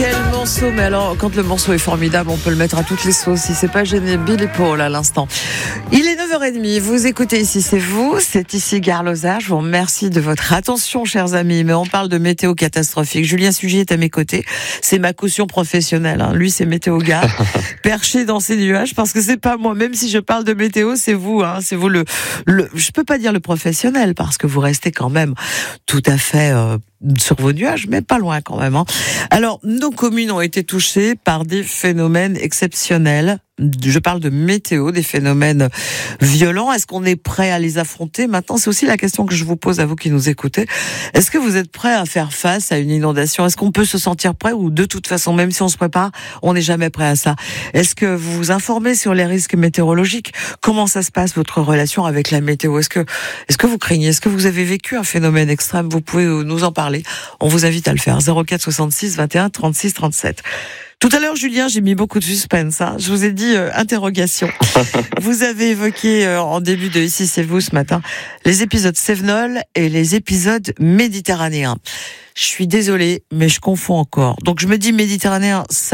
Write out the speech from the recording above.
Quel morceau, mais alors quand le morceau est formidable, on peut le mettre à toutes les sauces. Si c'est pas gêné, Billy Paul à l'instant. Il est 9h30, vous écoutez Ici c'est vous, c'est ici Gare Lozère. Je vous remercie de votre attention, chers amis, mais on parle de météo catastrophique. Julien Sugy est à mes côtés, c'est ma caution professionnelle. Lui c'est météo gars, perché dans ses nuages, parce que c'est pas moi, même si je parle de météo, c'est vous, c'est vous je peux pas dire le professionnel, parce que vous restez quand même tout à fait sur vos nuages, mais pas loin quand même. Alors, nos communes ont été touchées par des phénomènes exceptionnels. Je parle de météo, des phénomènes violents. Est-ce qu'on est prêt à les affronter? Maintenant, c'est aussi la question que je vous pose à vous qui nous écoutez. Est-ce que vous êtes prêt à faire face à une inondation? Est-ce qu'on peut se sentir prêt, ou de toute façon, même si on se prépare, on n'est jamais prêt à ça? Est-ce que vous vous informez sur les risques météorologiques? Comment ça se passe, votre relation avec la météo? Est-ce que vous craignez? Est-ce que vous avez vécu un phénomène extrême? Vous pouvez nous en parler. On vous invite à le faire. 04 66 21 36 37. Tout à l'heure, Julien, j'ai mis beaucoup de suspense. Je vous ai dit interrogation. Vous avez évoqué en début de Ici c'est vous ce matin les épisodes Cévenol et les épisodes méditerranéens. Je suis désolée, mais je confonds encore. Donc je me dis méditerranéen,